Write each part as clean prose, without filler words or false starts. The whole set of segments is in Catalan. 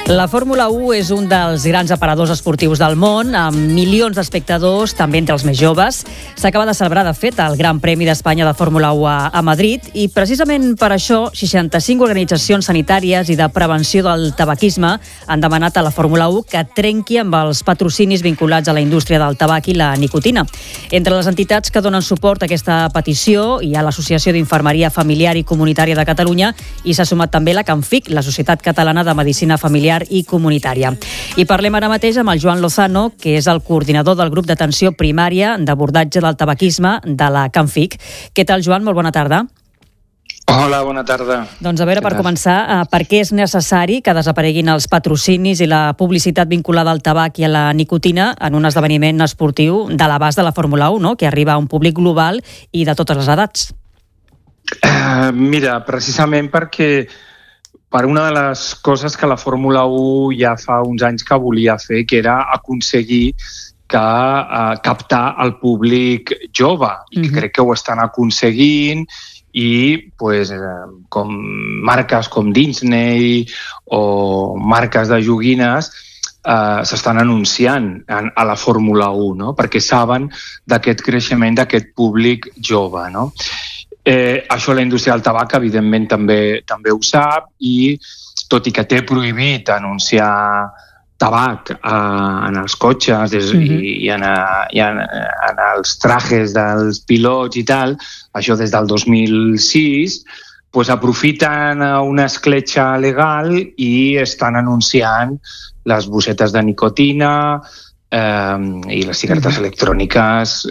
La Fórmula 1 és un dels grans aparadors esportius del món, amb milions d'espectadors, també entre els més joves. S'acaba de celebrar, de fet, el Gran Premi d'Espanya de Fórmula 1 a Madrid i precisament per això 65 organitzacions sanitàries i de prevenció del tabaquisme han demanat a la Fórmula 1 que trenqui amb els patrocinis vinculats a la indústria del tabac i la nicotina. Entre les entitats que donen suport a aquesta petició hi ha l'Associació d'Infermeria Familiar i Comunitària de Catalunya i s'ha sumat també la CANFIC, la Societat Catalana de Medicina Familiar i comunitària. I parlem ara mateix amb el Joan Lozano, que és el coordinador del grup d'atenció primària d'abordatge del tabaquisme de la CANFIC. Què tal, Joan? Molt bona tarda. Hola, bona tarda. Doncs a veure, per començar, per què és necessari que desapareguin els patrocinis i la publicitat vinculada al tabac i a la nicotina en un esdeveniment esportiu de l'abast de la Fórmula 1, no? Que arriba a un públic global i de totes les edats? Mira, precisament perquè per una de les coses que la Fórmula 1 ja fa uns anys que volia fer, que era aconseguir captar el públic jove, i que crec que ho estan aconseguint, i com marques com Disney o marques de joguines s'estan anunciant a la Fórmula 1, no? Perquè saben d'aquest creixement d'aquest públic jove, no? Això la indústria del tabac evidentment també ho sap, i tot i que té prohibit anunciar tabac en els cotxes i en els trajes dels pilots i tal, això des del 2006, aprofiten una escletxa legal i estan anunciant les bossetes de nicotina i les cigaretes electròniques,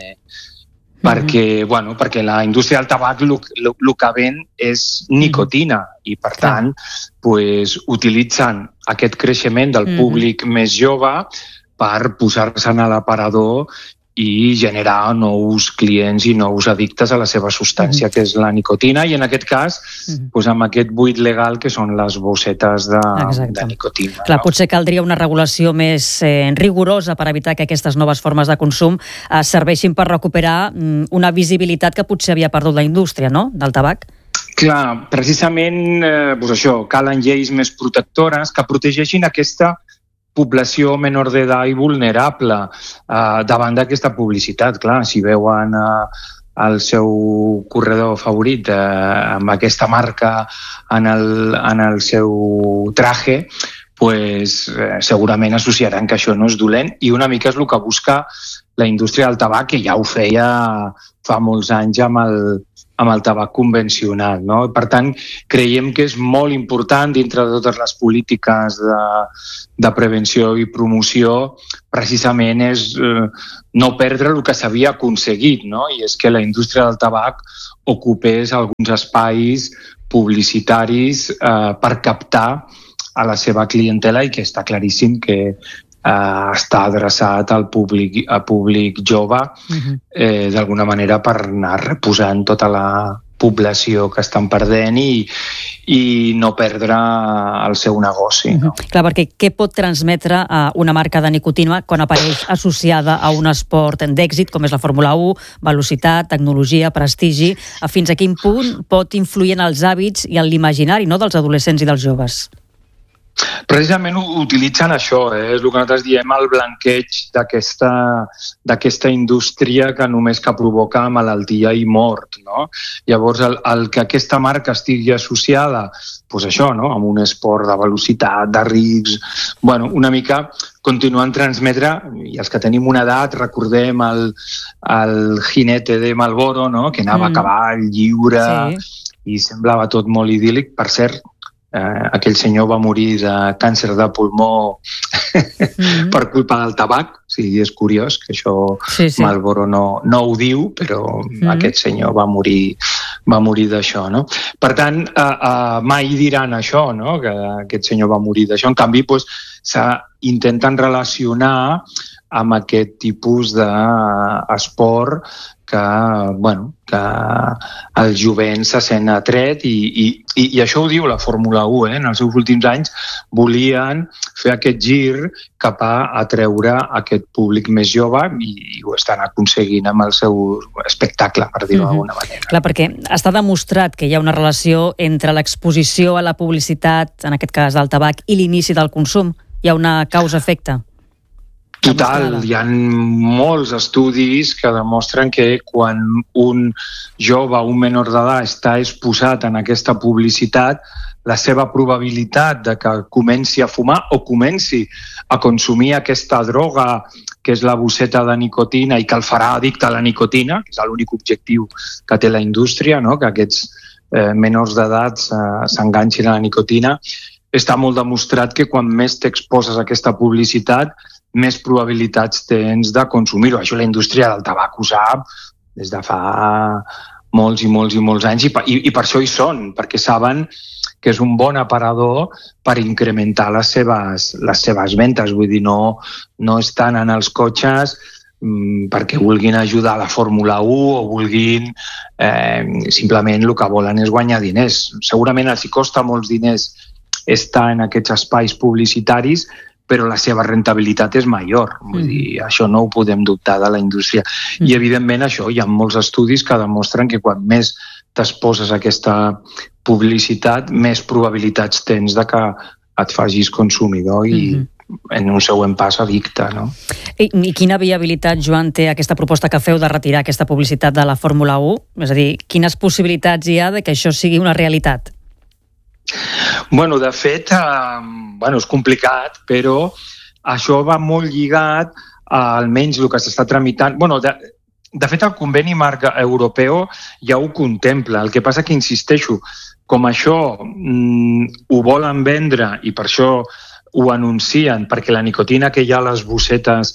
perquè la indústria del tabac el que ven és nicotina i, per tant, utilitzen aquest creixement del públic més jove per posar-se'n a l'aparador i generar nous clients i nous addictes a la seva substància, que és la nicotina, i en aquest cas amb aquest buit legal que són les bossetes de nicotina. Clar, potser caldria una regulació més rigorosa per evitar que aquestes noves formes de consum serveixin per recuperar una visibilitat que potser havia perdut la indústria, no?, del tabac. Clar, precisament calen lleis més protectores que protegeixin aquesta població menor d'edat i vulnerable davant d'aquesta publicitat. Clar, si veuen el seu corredor favorit amb aquesta marca en el seu traje, segurament associaran que això no és dolent, i una mica és el que busca la indústria del tabac, que ja ho feia fa molts anys amb el tabac convencional, no? Per tant, creiem que és molt important, dintre de totes les polítiques de prevenció i promoció, precisament és no perdre el que s'havia aconseguit, no? I és que la indústria del tabac ocupés alguns espais publicitaris per captar a la seva clientela, i que està claríssim que està adreçat al públic jove, d'alguna manera, per anar reposant tota la població que estan perdent i no perdre el seu negoci. No? Clar, perquè què pot transmetre una marca de nicotina quan apareix associada a un esport d'èxit com és la Fórmula 1, velocitat, tecnologia, prestigi? Fins a quin punt pot influir en els hàbits i en l'imaginari, no?, dels adolescents i dels joves? Precisament utilitzen això, és el que nosaltres diem el blanqueig d'aquesta indústria que només que provoca malaltia i mort, no? Llavors, el que aquesta marca estigui associada amb un esport de velocitat, de riscs, una mica continuen transmetre, i els que tenim una edat recordem el jinete de Marlboro, no?, que anava a cavall, lliure, i semblava tot molt idíl·lic. Per cert, aquell senyor va morir de càncer de pulmó per culpa del tabac. Sí, és curiós que això Marlboro no ho diu, però aquest senyor va morir d'això, no? Per tant, mai diran això, no?, que aquest senyor va morir d'això. En canvi, intenten relacionar amb aquest tipus d'esport que el jovent se sent atret i això ho diu la Fórmula 1, en els seus últims anys volien fer aquest gir cap a atreure aquest públic més jove i ho estan aconseguint amb el seu espectacle, per dir-ho d'alguna manera. Clar, perquè està demostrat que hi ha una relació entre l'exposició a la publicitat, en aquest cas del tabac, i l'inici del consum. Hi ha una causa-efecte. Total, hi ha molts estudis que demostren que quan un jove, un menor d'edat, està exposat en aquesta publicitat, la seva probabilitat de que comenci a fumar o comenci a consumir aquesta droga, que és la bosseta de nicotina i que el farà addicte a la nicotina, que és l'únic objectiu que té la indústria, no? Que aquests menors d'edat s'enganxin a la nicotina, està molt demostrat que quan més t'exposes a aquesta publicitat, més probabilitats tens de consumir-ho. Això la indústria del tabac ho sap des de fa molts i molts anys i per això hi són, perquè saben que és un bon aparador per incrementar les seves ventes. Vull dir, no estan en els cotxes perquè vulguin ajudar a la Fórmula 1 o vulguin simplement el que volen és guanyar diners. Segurament els hi costa molts diners estar en aquests espais publicitaris, però la seva rentabilitat és major. Vull dir, això no ho podem dubtar de la indústria. I, evidentment, això hi ha molts estudis que demostren que quan més t'exposes a aquesta publicitat, més probabilitats tens de que et facis consumidor i en un següent pas addicte, no? I quina viabilitat, Joan, té aquesta proposta que feu de retirar aquesta publicitat de la Fórmula 1? És a dir, quines possibilitats hi ha de que això sigui una realitat? Bueno, de fet, és complicat, però això va molt lligat a almenys el que s'està tramitant. Bueno, de fet, el conveni marc europeu ja ho contempla. El que passa que, insisteixo, com això ho volen vendre i per això ho anuncien, perquè la nicotina que hi ha a les bossetes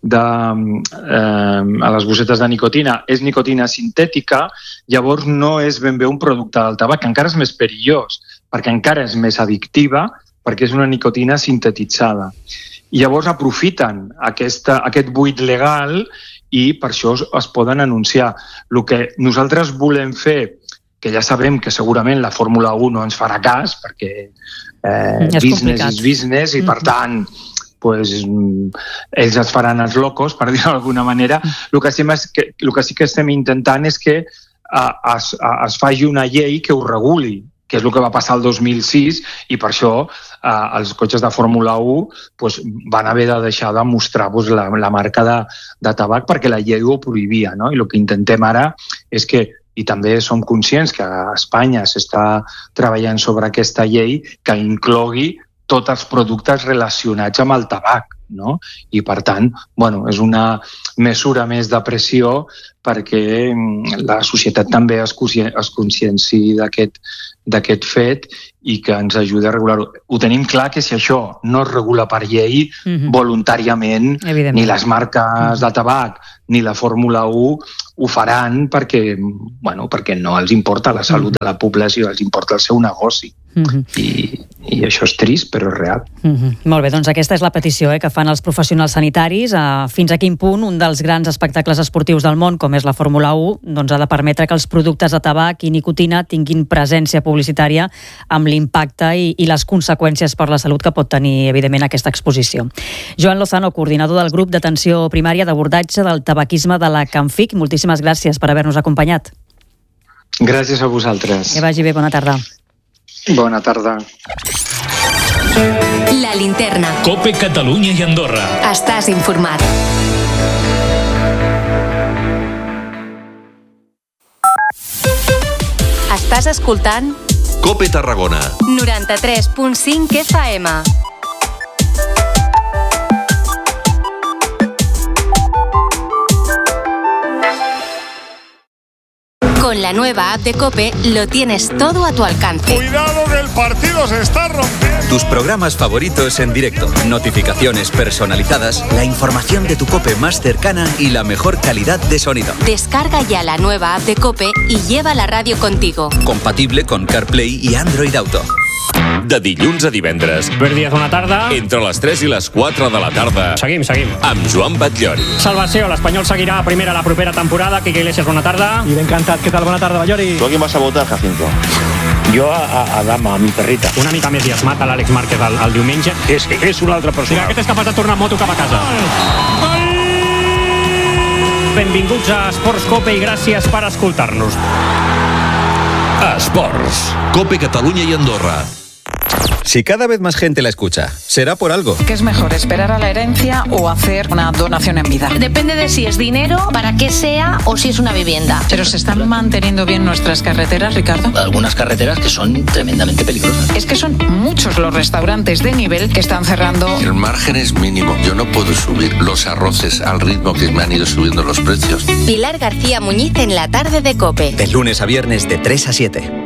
de nicotina és nicotina sintètica, llavors no és ben bé un producte del tabac, que encara és més perillós, perquè encara és més addictiva, perquè és una nicotina sintetitzada. I llavors aprofiten aquest buit legal i per això es poden anunciar. El que nosaltres volem fer, que ja sabem que segurament la Fórmula 1 no ens farà cas, perquè business is business i per tant ells es faran els locos, per dir-ho d'alguna manera. El que sí que estem intentant és que es faci una llei que ho reguli, que és el que va passar el 2006 i per això els cotxes de Fórmula 1 van haver de deixar de mostrar la marca de tabac perquè la llei ho prohibia, no? I el que intentem ara és que, i també som conscients que a Espanya s'està treballant sobre aquesta llei, que inclogui tots els productes relacionats amb el tabac, no? I per tant, és una mesura més de pressió perquè la societat també es conscienciï d'aquest fet i que ens ajudi a regular-ho. Ho tenim clar que si això no es regula per llei, voluntàriament, ni les marques de tabac ni la Fórmula 1 ho faran perquè no els importa la salut de la població, els importa el seu negoci. I això és trist, però és real. Molt bé, doncs aquesta és la petició que fan els professionals sanitaris. Fins a quin punt un dels grans espectacles esportius del món, com és la Fórmula 1, ha de permetre que els productes de tabac i nicotina tinguin presència publicitària amb l'impacte i les conseqüències per la salut que pot tenir, evidentment, aquesta exposició. Joan Lozano, coordinador del grup d'atenció primària d'abordatge del tabaquisme de la Camfic, moltíssimes gràcies per haver-nos acompanyat. Gràcies a vosaltres. Que vagi bé, bona tarda. Bona tarda. La Linterna. COPE Catalunya i Andorra. Estàs informat. Estàs escoltant COPE Tarragona 93.5 FM. Con la nueva app de COPE lo tienes todo a tu alcance. Cuidado que el partido se está rompiendo. Tus programas favoritos en directo, notificaciones personalizadas, la información de tu COPE más cercana y la mejor calidad de sonido. Descarga ya la nueva app de COPE y lleva la radio contigo. Compatible con CarPlay y Android Auto. De dilluns a divendres. Verdies, bona tarda. Entre les 3 i les 4 de la tarda. Seguim. Amb Joan Batllori. Salvació, l'Espanyol seguirà a primera la propera temporada. Quique Iglesias, bona tarda. I ben encantat. Què tal? Bona tarda, Batllori. ¿Tú a quién vas a votar, Jacinto? Jo a Dama, a mi perrita. Una mica més i es mata l'Àlex Márquez el diumenge. És una altra persona. Aquest és capaç de tornar amb moto cap a casa. Benvinguts a Esports Cope i gràcies per escoltar-nos. Esports. Cope Catalunya i Andorra. Si cada vez más gente la escucha, será por algo. ¿Qué es mejor, esperar a la herencia o hacer una donación en vida? Depende de si es dinero, para qué sea o si es una vivienda. ¿Pero se están manteniendo bien nuestras carreteras, Ricardo? Algunas carreteras que son tremendamente peligrosas. Es que son muchos los restaurantes de nivel que están cerrando. El margen es mínimo. Yo no puedo subir los arroces al ritmo que me han ido subiendo los precios. Pilar García Muñiz en la tarde de COPE. De lunes a viernes de 3 a 7.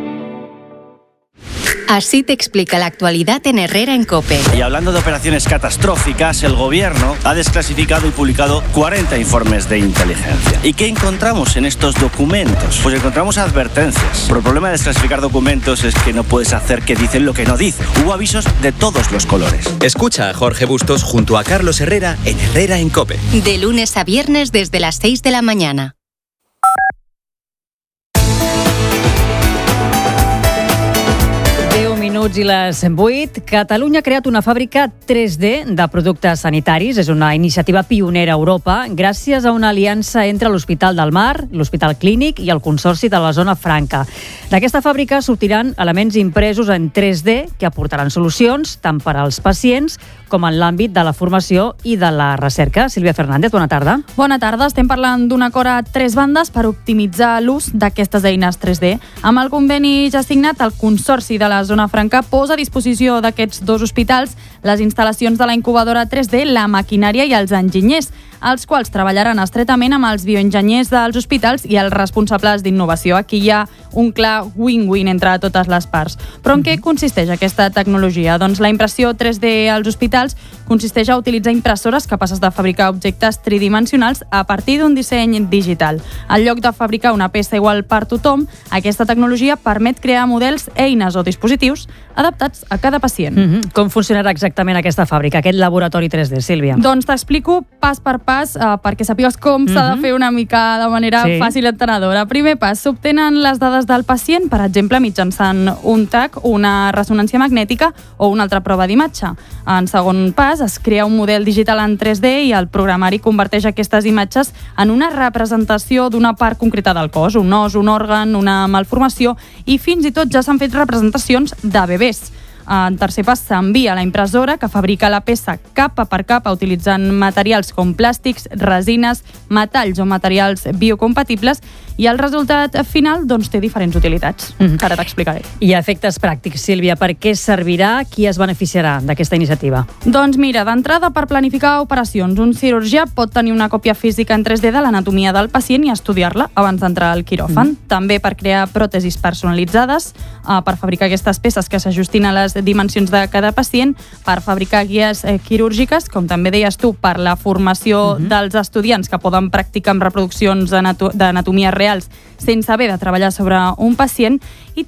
Así te explica la actualidad en Herrera en COPE. Y hablando de operaciones catastróficas, el gobierno ha desclasificado y publicado 40 informes de inteligencia. ¿Y qué encontramos en estos documentos? Pues encontramos advertencias. Pero el problema de desclasificar documentos es que no puedes hacer que dicen lo que no dicen. Hubo avisos de todos los colores. Escucha a Jorge Bustos junto a Carlos Herrera en Herrera en COPE. De lunes a viernes desde las 6 de la mañana. Minuts i les 8. Catalunya ha creat una fàbrica 3D de productes sanitaris. És una iniciativa pionera a Europa gràcies a una aliança entre l'Hospital del Mar, l'Hospital Clínic i el Consorci de la Zona Franca. D'aquesta fàbrica sortiran elements impresos en 3D que aportaran solucions tant per als pacients com en l'àmbit de la formació i de la recerca. Sílvia Fernández, bona tarda. Bona tarda. Estem parlant d'un acord a 3 bandes per optimitzar l'ús d'aquestes eines 3D. Amb el conveni ja signat, el Consorci de la Zona Franca posa a disposició d'aquests dos hospitals les instal·lacions de la incubadora 3D, la maquinària i els enginyers, els quals treballaran estretament amb els bioenginyers dels hospitals i els responsables d'innovació. Aquí hi ha un clar win-win entre totes les parts. Però en què consisteix aquesta tecnologia? Doncs la impressió 3D als hospitals consisteix a utilitzar impressores capaces de fabricar objectes tridimensionals a partir d'un disseny digital. En lloc de fabricar una peça igual per tothom, aquesta tecnologia permet crear models, eines o dispositius adaptats a cada pacient. Com funcionarà exactament aquesta fàbrica, aquest laboratori 3D, Sílvia? Doncs t'explico pas per pas perquè sàpigues com s'ha de fer una mica de manera fàcil i entenedora. Primer pas, s'obtenen les dades del pacient, per exemple, mitjançant un TAC, una ressonància magnètica o una altra prova d'imatge. En segon pas, es crea un model digital en 3D i el programari converteix aquestes imatges en una representació d'una part concreta del cos, un os, un òrgan, una malformació, i fins i tot ja s'han fet representacions de bebès. En tercer pas, s'envia a la impressora que fabrica la peça capa per capa utilitzant materials com plàstics, resines, metalls o materials biocompatibles, i el resultat final té diferents utilitats, que ara t'explicaré. I a efectes pràctics, Sílvia, per què servirà? Qui es beneficiarà d'aquesta iniciativa? Doncs mira, d'entrada per planificar operacions. Un cirurgià pot tenir una còpia física en 3D de l'anatomia del pacient i estudiar-la abans d'entrar al quiròfan. També per crear pròtesis personalitzades, per fabricar aquestes peces que s'ajustin a les dimensions de cada pacient, per fabricar guies quirúrgiques, com també deies tu, per la formació dels estudiants que poden practicar amb reproduccions d'anatomia reals sense haver de treballar sobre un pacient, i